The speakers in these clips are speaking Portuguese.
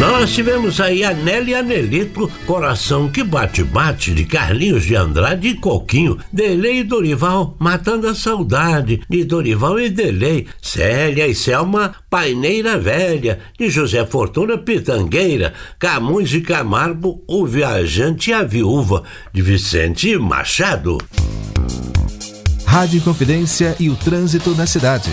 Nós tivemos aí a Nelly e a Nelito, Coração que Bate-Bate, de Carlinhos de Andrade e Coquinho, Delei e Dorival, Matando a Saudade, de Dorival e Delei, Célia e Selma, Paineira Velha, de José Fortuna Pitangueira, Camões e Camargo, O Viajante e a Viúva, de Vicente Machado. Rádio Inconfidência e o trânsito na cidade.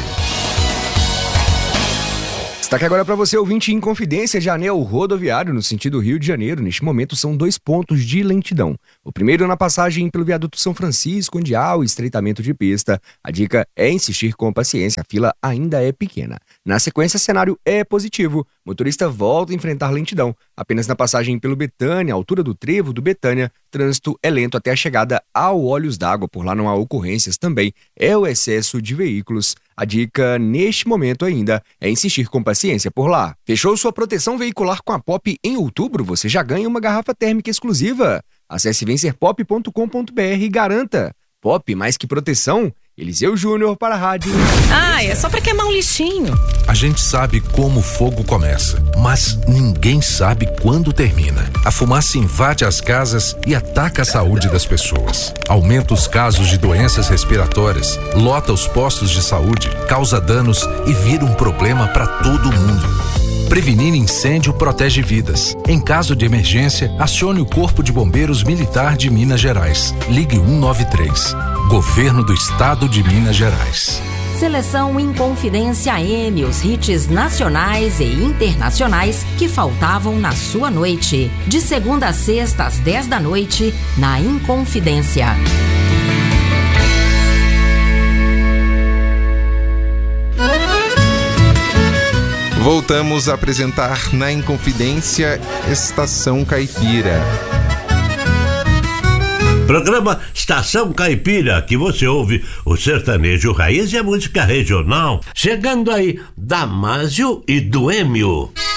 Destaque agora para você, ouvinte, Inconfidência de anel rodoviário no sentido Rio de Janeiro. Neste momento são 2 pontos de lentidão. O primeiro na passagem pelo viaduto São Francisco, onde há o estreitamento de pista. A dica é insistir com paciência, a fila ainda é pequena. Na sequência, cenário é positivo. Motorista volta a enfrentar lentidão. Apenas na passagem pelo Betânia, altura do trevo do Betânia, trânsito é lento até a chegada ao Olhos d'Água. Por lá não há ocorrências também. É o excesso de veículos. A dica, neste momento ainda, é insistir com paciência por lá. Fechou sua proteção veicular com a Pop em outubro? Você já ganha uma garrafa térmica exclusiva. Acesse vencerpop.com.br e garanta. Pop, mais que proteção. Eliseu Júnior para a rádio. É só pra queimar um lixinho. A gente sabe como o fogo começa, mas ninguém sabe quando termina. A fumaça invade as casas e ataca a saúde das pessoas. Aumenta os casos de doenças respiratórias, lota os postos de saúde, causa danos e vira um problema para todo mundo. Prevenir incêndio protege vidas. Em caso de emergência, acione o Corpo de Bombeiros Militar de Minas Gerais. Ligue 193. Governo do Estado de Minas Gerais. Seleção Inconfidência AM, os hits nacionais e internacionais que faltavam na sua noite. De segunda a sexta às 10 da noite, na Inconfidência. Voltamos a apresentar na Inconfidência Estação Caipira. Programa Estação Caipira, que você ouve o sertanejo raiz e a música regional. Chegando aí, Damásio e Duêmio.